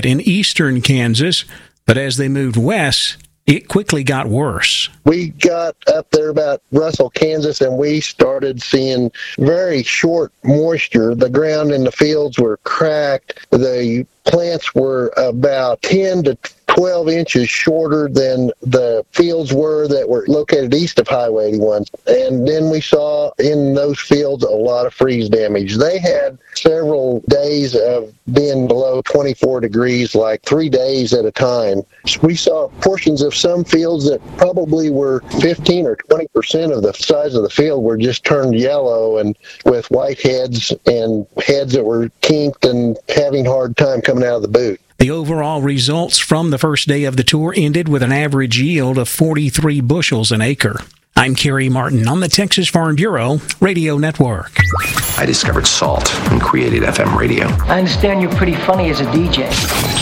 bit in eastern Kansas, but as they moved west, it quickly got worse. We got up there about Russell, Kansas, and we started seeing very short moisture. The ground in the fields were cracked. The plants were about 10 to 12 inches shorter than the fields were that were located east of Highway 81. And then we saw in those fields a lot of freeze damage. They had several days of being below 24 degrees, like 3 days at a time. We saw portions of some fields that probably were 15 or 20% of the size of the field were just turned yellow and with white heads and heads that were kinked and having a hard time coming out of the boot. The overall results from the first day of the tour ended with an average yield of 43 bushels an acre. I'm Kerry Martin on the Texas Farm Bureau Radio Network. I discovered salt and created FM radio. I understand you're pretty funny as a DJ.